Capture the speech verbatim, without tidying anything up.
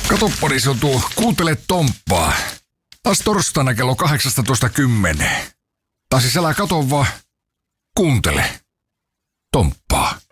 Katoppani se on tuo Kuuntele Tomppaa. Taas torstaina kello kahdeksastatoista kymmenen. Tai siis älä kato vaan, kuuntele Tomppaa.